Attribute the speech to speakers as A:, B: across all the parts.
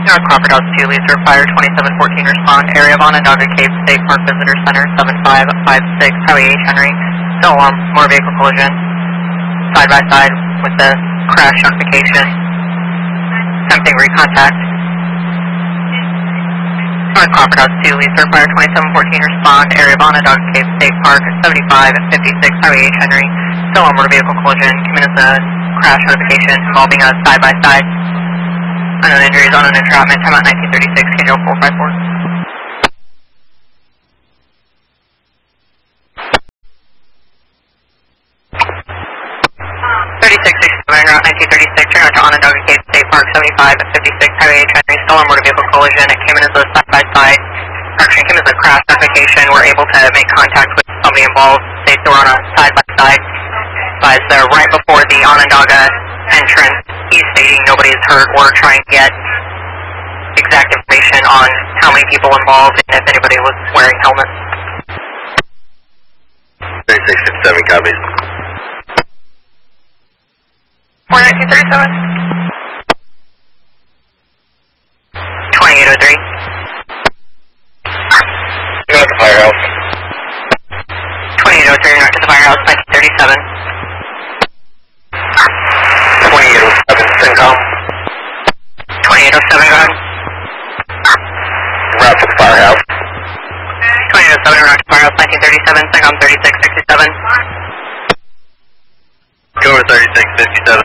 A: North Crawford House 2, Lisa, Fire 2714, respond. Area of Onondaga Cave State Park Visitor Center, 7556, Highway H. Henry. Still alarm, motor vehicle collision. Side by side with the crash notification. Attempting recontact. North Crawford House 2, Lisa, Fire 2714, respond. Area of Onondaga Cave State Park, 7556, Highway H. Henry. Still alarm, motor vehicle collision. Came in as a crash notification involving a side by side. Unknown injuries on an entrapment, time out 1936, schedule 454. 3667, route 1936, turn out to Onondaga Cave State Park, 7556, Highway H. Henry, stolen motor vehicle collision. It came in as a side-by-side, actually came as a crash notification. We're able to make contact with somebody involved. States that we're on a side-by-side. But right before the Onondaga entrance, he's stating nobody is hurt. We're trying to get exact information on how many people involved and if anybody was wearing helmets.
B: 3667 copies.
A: 1937. 2803.
B: You're at the firehouse.
A: 2803, not to the firehouse, 1937.
B: 2807, Syncom.
A: 2807, go ahead.
B: Route to the firehouse.
A: 2807, route to firehouse, 1937, Syncom 3667.
B: Go over 3657.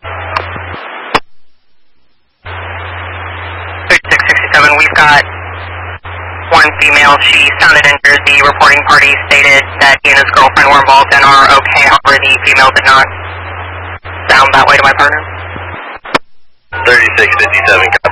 A: 3667, we've got one female. She sounded injured. The reporting party stated that he and his girlfriend were involved and are okay. However, the female did not sound that way to my partner.
B: 3657, copy.